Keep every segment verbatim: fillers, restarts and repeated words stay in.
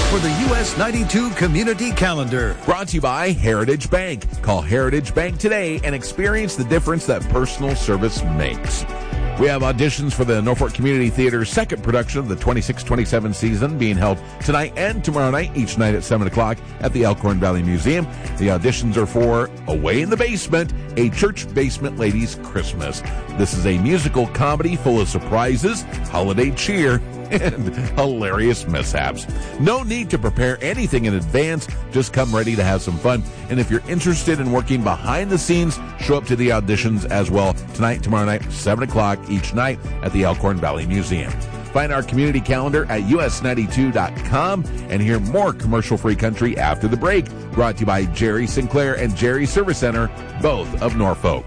for the U S ninety-two Community Calendar. Brought to you by Heritage Bank. Call Heritage Bank today and experience the difference that personal service makes. We have auditions for the Norfolk Community Theater's second production of the twenty-six twenty-seven season being held tonight and tomorrow night, each night at seven o'clock at the Elkhorn Valley Museum. The auditions are for Away in the Basement, a Church Basement Ladies Christmas. This is a musical comedy full of surprises, holiday cheer, and hilarious mishaps. No need to prepare anything in advance. Just come ready to have some fun. And if you're interested in working behind the scenes, show up to the auditions as well tonight, tomorrow night, seven o'clock each night at the Elkhorn Valley Museum. Find our community calendar at U S ninety-two dot com and hear more commercial-free country after the break. Brought to you by Jerry Sinclair and Jerry Service Center, both of Norfolk.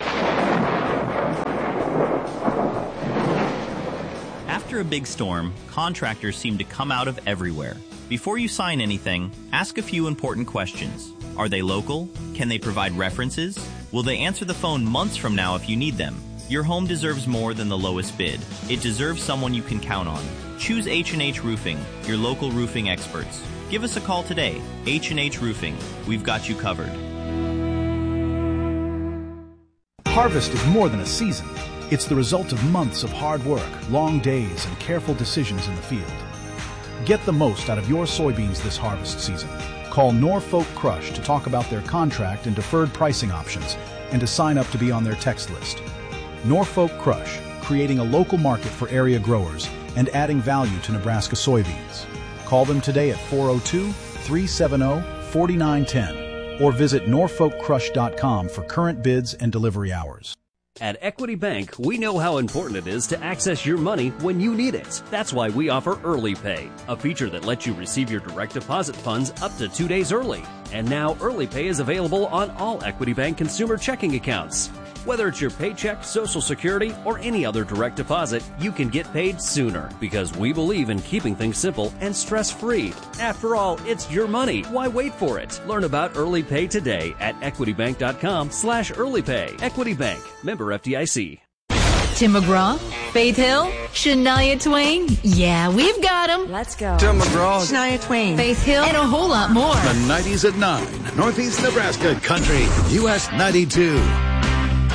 After a big storm, contractors seem to come out of everywhere. Before you sign anything, ask a few important questions. Are they local? Can they provide references? Will they answer the phone months from now if you need them? Your home deserves more than the lowest bid. It deserves someone you can count on. Choose H and H Roofing, your local roofing experts. Give us a call today. H and H Roofing. We've got you covered. Harvest is more than a season. It's the result of months of hard work, long days, and careful decisions in the field. Get the most out of your soybeans this harvest season. Call Norfolk Crush to talk about their contract and deferred pricing options and to sign up to be on their text list. Norfolk Crush, creating a local market for area growers and adding value to Nebraska soybeans. Call them today at four oh two, three seven oh, four nine one oh or visit norfolk crush dot com for current bids and delivery hours. At Equity Bank, we know how important it is to access your money when you need it. That's why we offer Early Pay, a feature that lets you receive your direct deposit funds up to two days early. And now Early Pay is available on all Equity Bank consumer checking accounts. Whether it's your paycheck, Social Security, or any other direct deposit, you can get paid sooner because we believe in keeping things simple and stress-free. After all, it's your money. Why wait for it? Learn about Early Pay today at equitybank.com slash earlypay. Equity Bank. Member F D I C. Tim McGraw, Faith Hill, Shania Twain. Yeah, we've got them. Let's go. Tim McGraw, Shania Twain, Faith Hill, and a whole lot more. The nineties at nine. Northeast Nebraska Country, U S ninety-two.